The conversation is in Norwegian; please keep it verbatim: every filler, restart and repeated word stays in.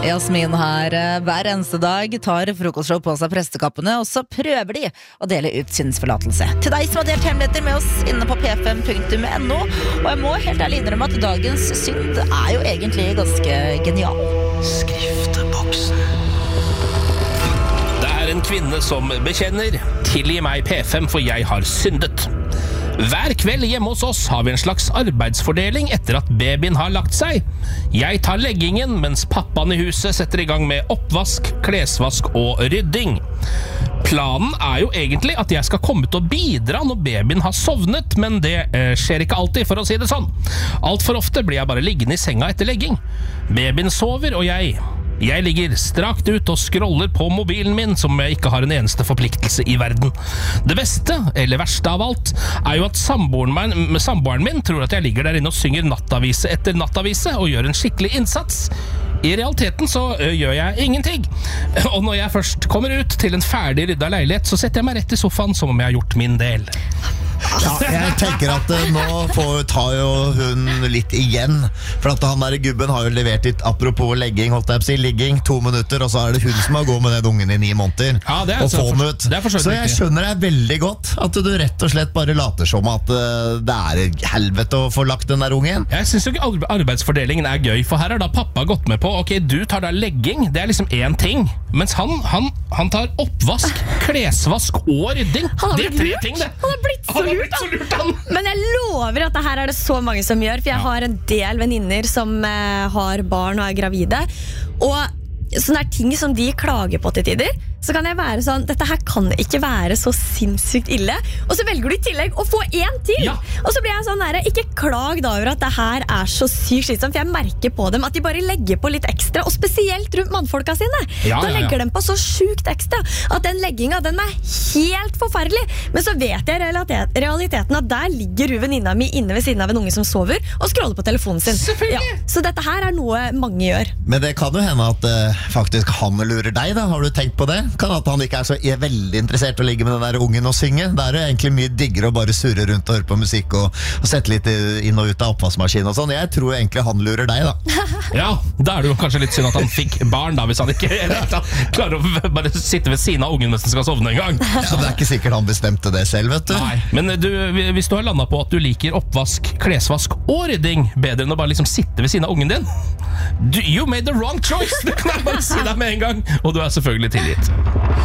Jasmin her hver eneste dag tar frokostshow på seg prestekappene, og så prøver de å dele ut synsforlatelse. Til deg som har delt hemmeligheter med oss inne på p fem punktum no, og jeg må helt ærlig innrømme at dagens synd er jo egentlig ganske genial. Skrifteboksen. Det er en kvinne som bekjenner: tilgi meg P fem, for jeg har syndet. Hver kveld hjemme hos oss har vi en slags arbeidsfordeling etter at babyen har lagt seg. Jeg tar leggingen, mens pappaen i huset setter i gang med oppvask, klesvask og rydding. Planen er jo egentlig at jeg skal komme til å bidra når babyen har sovnet, men det eh, skjer ikke alltid, for å si det sånn. Alt for ofte blir jeg bare liggende i senga etter legging. Babyen sover, og jeg... Jeg ligger strakt ut og scroller på mobilen min som jeg ikke har en eneste forpliktelse i verden. Det beste, eller verste av alt, er jo at samboeren min, samboeren min tror at jeg ligger der inne og synger nattavise etter nattavise og gjør en skikkelig innsats. I realiteten så ø, gjør jeg ingenting. Og når jeg først kommer ut til en ferdig rydda leilighet, så setter jeg meg rett i sofaen som om jeg har gjort min del. Ja, jeg tenker at uh, nå får, tar jo hun litt igjen. For at han der gubben har jo levert litt, apropos legging, holdt jeg på å si, ligging, to minutter, og så er det hun som har gått med den ungen i ni måneder. Ja, det er og få den ut. For, så jeg skjønner deg veldig godt, at du rett og slett bare later som at uh, det er helvete å få lagt den der ungen. Jeg synes jo ikke arbeidsfordelingen er gøy, for her har da pappa gått med på, ok, du tar da legging, det er liksom en ting, mens han, han, han tar oppvask, klesvask og rydding. Det er tre lurt. ting, det. Han har blitt så Han har blitt så lurt, han. Men jeg lover at det her er det så mange som gjør, for jeg har en del venninner som eh, har barn og er gravide, og sånne er ting som de klager på til tider. Så kan jeg være sånn, dette her kan ikke være så sinnssykt ille. Og så velger du i tillegg å få en til. Ja. Og så blir jeg sånn der, ikke klag da over at det her er så sykt slitsomt, for jeg merker på dem at de bare legger på litt ekstra, og spesielt rundt mannfolka sine. Ja, da ja, ja. legger de på så sjukt ekstra, at den legginga, den er helt forferdelig. Men så vet jeg realitet, realiteten at der ligger hun venninna mi inne ved siden av en unge som sover, og scroller på telefonen sin. Selvfølgelig. Ja, så dette her er noe mange gjør. Men det kan jo hende at uh, faktisk han lurer deg da. Har du tenkt på det? Kan at han ikke er så er veldig interessert i å ligge med den der ungen og synge. Det er jo egentlig mye diggere å bare surre rundt og høre på musikk og, og sette litt inn og ut av oppvaskmaskinen og sånn. Jeg tror egentlig han lurer deg da. Ja, da er det jo kanskje litt synd at han fikk barn da, hvis han ikke klarer å bare sitte ved siden av ungen mens han skal sovne en gang. Ja, det er ikke sikkert han bestemte det selv, vet du. Nei, men du, hvis du har landet på at du liker oppvask, klesvask og rydding bedre enn å bare liksom sitte ved siden av ungen din, du, you made the wrong choice. Det kan jeg bare si deg med en gang, og du er selvfølgelig tilgitt.